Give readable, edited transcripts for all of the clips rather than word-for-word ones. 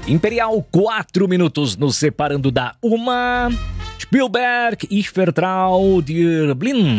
Imperial, 4 minutos nos separando da uma. Spielberg, Ich vertrau dir blind.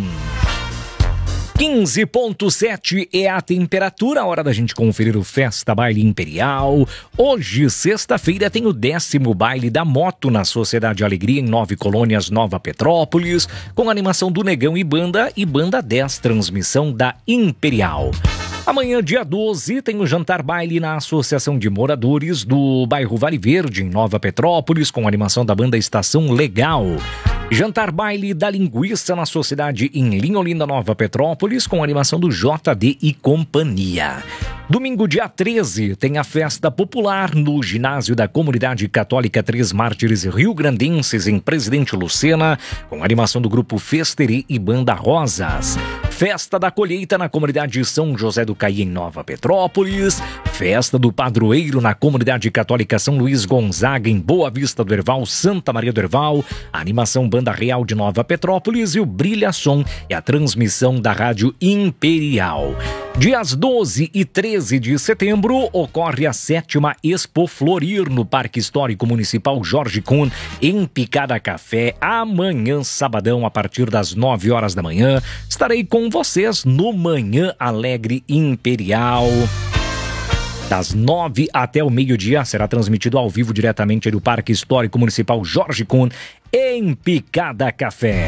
15,7 é a temperatura, hora da gente conferir o Festa Baile Imperial. Hoje, sexta-feira, tem o 10º baile da moto na Sociedade Alegria, em 9 Colônias, Nova Petrópolis, com animação do Negão e Banda 10, transmissão da Imperial. Amanhã, dia 12, tem o jantar baile na Associação de Moradores do bairro Vale Verde, em Nova Petrópolis, com animação da banda Estação Legal. Jantar baile da linguiça na Sociedade em Linholinda, Nova Petrópolis, com animação do JD e Companhia. Domingo, dia 13, tem a festa popular no ginásio da Comunidade Católica Três Mártires Rio-Grandenses, em Presidente Lucena, com animação do grupo Festerê e Banda Rosas. Festa da colheita na comunidade São José do Caí, em Nova Petrópolis. Festa do padroeiro na comunidade católica São Luís Gonzaga, em Boa Vista do Herval, Santa Maria do Herval. A animação Banda Real de Nova Petrópolis e o Brilha Som e a transmissão da Rádio Imperial. Dias 12 e 13 de setembro ocorre a 7ª Expo Florir no Parque Histórico Municipal Jorge Kuhn, em Picada Café. Amanhã, sabadão, a partir das 9 horas da manhã, estarei com vocês no Manhã Alegre Imperial. Das 9 até o meio-dia, será transmitido ao vivo diretamente do Parque Histórico Municipal Jorge Kuhn, em Picada Café.